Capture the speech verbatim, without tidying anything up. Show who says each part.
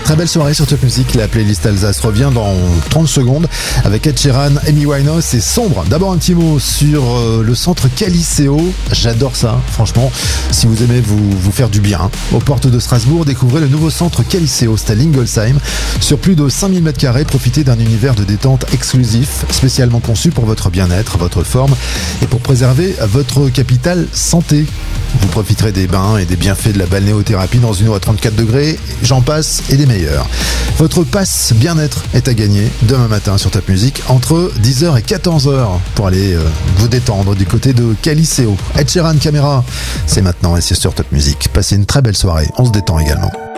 Speaker 1: Très belle soirée sur Top Music. La playlist Alsace revient dans trente secondes avec Ed Sheeran, Amy Winehouse et Sombre. D'abord un petit mot sur euh, le centre Caliceo. J'adore ça, franchement. Si vous aimez vous, vous faire du bien, aux portes de Strasbourg, découvrez le nouveau centre Caliceo. C'est à Lingolsheim. Sur plus de cinq mille mètres carrés, profitez d'un univers de détente exclusif, spécialement conçu pour votre bien-être, votre forme et pour préserver votre capital santé. Vous profiterez des bains et des bienfaits de la balnéothérapie dans une eau à trente-quatre degrés, j'en passe et des meilleurs. Votre passe bien-être est à gagner demain matin sur Top Music entre dix heures et quatorze heures pour aller euh, vous détendre du côté de Caliceo. Ed Sheeran Caméra, c'est maintenant et c'est sur Top Music. Passez une très belle soirée, on se détend également.